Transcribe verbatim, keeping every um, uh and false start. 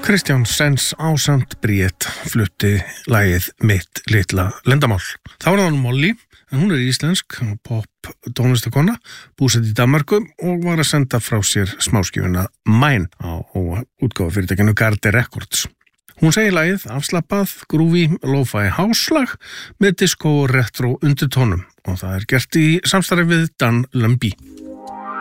Kristján Sens ásamt Bríett flutti lagið Mitt litla leyndarmál. Þá er það Molly, en hún er íslensk pop tónlistakona, búsett í Danmörku og var að senda frá sér smáskífuna Mine á útgáfufyrirtækinu Garde Records. Hún segir lagið afslappað, groovy, lo-fi house-lag með disco og retro undirtónum og það er gert í samstarfi við Dan Lumbee.